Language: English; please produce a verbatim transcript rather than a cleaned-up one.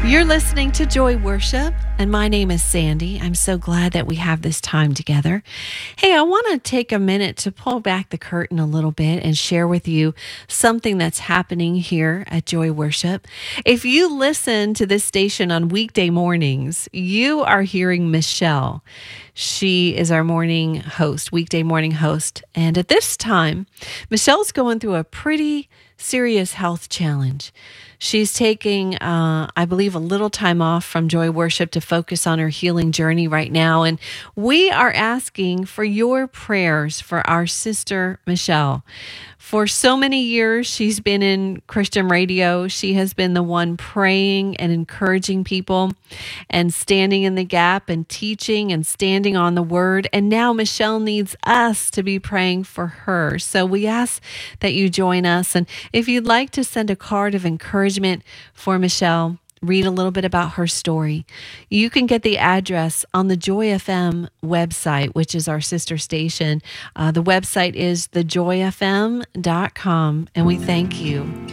You're listening to Joy Worship, and my name is Sandy. I'm so glad that we have this time together. Hey, I want to take a minute to pull back the curtain a little bit and share with you something that's happening here at Joy Worship. If you listen to this station on weekday mornings, you are hearing Michelle. She is our morning host, weekday morning host. And at this time, Michelle's going through a pretty serious health challenge. She's taking, uh, I believe, a little time off from Joy Worship to focus on her healing journey right now. And we are asking for your prayers for our sister, Michelle. For so many years, she's been in Christian radio. She has been the one praying and encouraging people and standing in the gap and teaching and standing on the word. And now Michelle needs us to be praying for her. So we ask that you join us. And if you'd like to send a card of encouragement for Michelle, read a little bit about her story, you can get the address on the Joy F M website, which is our sister station. Uh, the website is the joy f m dot com, and we thank you